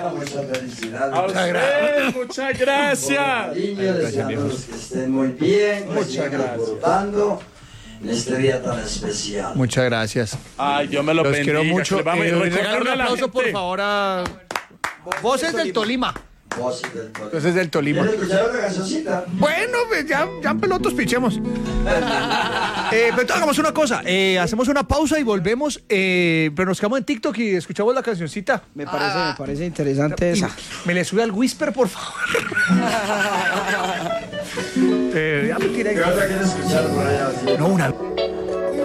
Muchas felicidades. Muchas gracias. Cariño, deseándolos que estén muy bien. Muchas gracias. Disfrutando en este día tan especial. Muchas gracias. Ay, Dios me lo Los bendiga. quiero mucho. Regalen un a la aplauso, por gente. favor, a Voces del Tolima. Voces del Tolima. Voces del Tolima. ¿Quieres escuchar otra cancioncita? Bueno, pues ya en pelotos pichemos. Pero entonces hagamos una cosa. Hacemos una pausa y volvemos. Pero nos quedamos en TikTok y escuchamos la cancioncita. Me parece interesante esa. Me le sube al whisper, por favor. Ya me tiré. ¿Qué otra quieres escuchar por allá? No, una.